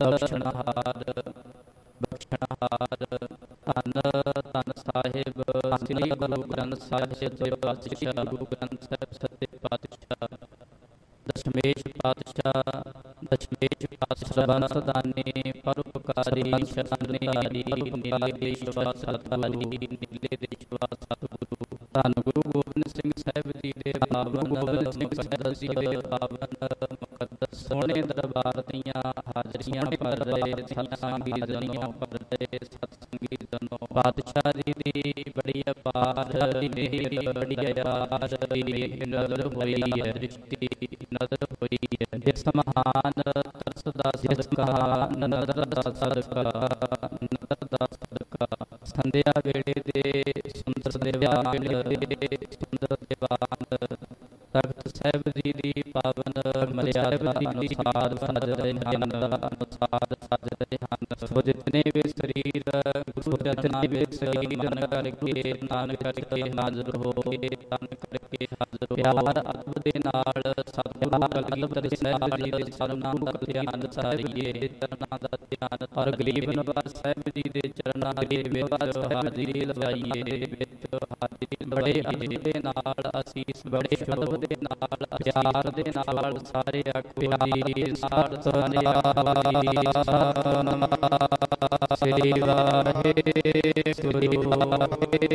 ਬਖਸ਼ਣਹਾਰ ਬਖਸ਼ਣਹਾਰ। ਧੰਨ ਧੰਨ ਸਾਹਿਬ ਸ੍ਰੀ ਗੁਰੂ ਗ੍ਰੰਥ ਸਾਹਿਬ ਸੱਚੇ ਪਾਤਸ਼ਾਹ, ਗੁਰੂ ਗ੍ਰੰਥ ਸਾਹਿਬ ਸੱਚੇ ਪਾਤਸ਼ਾਹ, ਦਸ਼ਮੇਸ਼ ਪਾਤਸ਼ਾਹ, ਦਸ਼ਮੇਸ਼ ਪਾਤਸ਼ਾਹ ਬੰਸਦਾਨੀ ਪਰਉਪਕਾਰੀ ਸ਼ਰਨਿਆਰੀ ਨੀਲੇ ਦੇਸ਼ਵਾ ਸਤਿਗੁਰੂ, ਨੀਲੇ ਦੇਸ਼ਵਾ ਸਤਿਗੁਰੂ। ਧੰਨ ਗੁਰੂ ਗੋਬਿੰਦ ਸਿੰਘ ਸਾਹਿਬ ਜੀ ਦੇ ਪਾਵਨ ਗੋਬਿੰਦ ਸਿੰਘ ਸਾਹਿਬ ਜੀ ਦੇ ਪਾਵਨ ਮੁਕੱਦਸ ਸੋਹਣੇ ਦਰਬਾਰ ਦੀਆਂ ਹਾਜ਼ਰੀਆਂ ਭਰ ਰਹੇ ਸਤਸੰਗੀ ਜਨੋਂ, ਭਰ ਰਹੇ ਸਤਸੰਗੀ ਜਨੋਂ। ਪਾਤਸ਼ਾਹ ਜੀ ਦੀ ਬੜੀ ਅਪਾਰ ਮੇਰੀ ਬੜੀ ਅਪਾਰ ਨਜ਼ਰ ਹੋਈ ਹੈ, ਦ੍ਰਿਸ਼ਟੀ ਨਜ਼ਰ ਹੋਈ ਹੈ। ਜਿਸ ਮਹਾਨ ਤਰਸ ਦਾ ਸਦਕਾ, ਨਦਰ ਦਾ ਸਦਕਾ, ਨਦਰ ਦਾ ਸਦਕਾ, ਸੰਧਿਆ ਵੇਲੇ ਦੇ ਸੁੰਦਰ ਦੀਵਾਨ, ਸੁੰਦਰ ਦੀਵਾਨ ਤਖਤ ਸਾਹਿਬ ਜੀ ਦੀ ਪਾਵਨ ਮਰਿਆਦਾ ਅਨੁਸਾਰ ਸਜ ਰਹੇ ਹਨ, ਅਨੁਸਾਰ ਸਜ ਰਹੇ ਹਨ। ਸੋ ਜਿਤਨੇ ਵੀ ਸਰੀਰ ਗੁਰੂ ਚਰਨਾਂ ਵਿੱਚ ਮਨ ਕਰਕੇ, ਤਨ ਕਰਕੇ ਹਾਜ਼ਰ ਹੋਏ, ਤਨ ਕਰਕੇ ਹਾਜ਼ਰ ਹੋਏ। ਪਿਆਰ ਅਦਬ ਦੇ ਨਾਲ ਸਤਿਗੁਰੂ ਕਲਗੀਧਰ ਸਾਹਿਬ ਜੀ ਦੇ ਚਰਨਾਂ ਦਾ ਧਿਆਨ ਸਾਰੀਏ, ਚਰਨਾਂ ਦਾ ਧਿਆਨ। ਔਰ ਗਰੀਬ ਨਿਵਾਸ ਸਾਹਿਬ ਜੀ ਦੇ ਚਰਨਾਂ ਦੇ ਵਿੱਚ ਹਾਜ਼ਰੀ ਲਵਾਈਏ, ਵਿੱਚ ਹਾਜ਼ਰੀ ਬੜੇ ਅਦਬ ਦੇ ਨਾਲ, ਅਸੀਸ ਬੜੇ ਅਦਬ ਦੇ ਨਾਲ, ਪਿਆਰ ਦੇ ਨਾਲ ਸਾਰੇ ਆਖੋ ਜੀ ਸਤਿ ਸ੍ਰੀ ਵਾਹਿਗੁਰੂ।